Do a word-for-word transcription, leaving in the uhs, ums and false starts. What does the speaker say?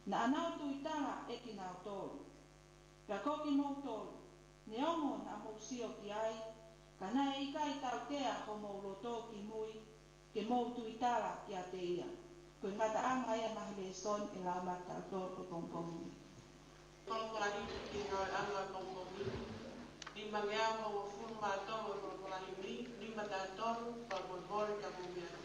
Na anau tu itala e ki nao tolu. Ka koki mo tolu. Ne ongo na mo sio ki ai. Ka na e ikai tau kea ho mo loto ki mui. Ke mo tu itala ki a te ia. Koe ngata anga ia mahile son e la mata tolu kongkongi. Kongkongi ki ngoi anga kongkongi. Lima ngea mo furu mātou o kongkongi. Lima tātou pa mo bori ka mo mea.